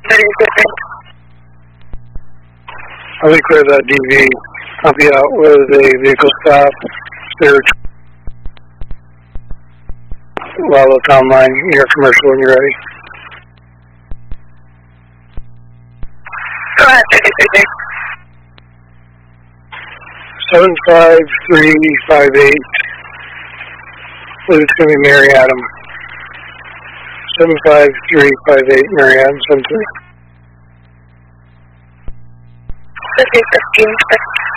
I'll be clear that DV. I'll be out with a vehicle stop. They're Lalo Town Line, near commercial when you're ready. Go ahead, 53. 75358. I believe it's going to be Mary Adam. 75358 Mary Adam, 73. 15.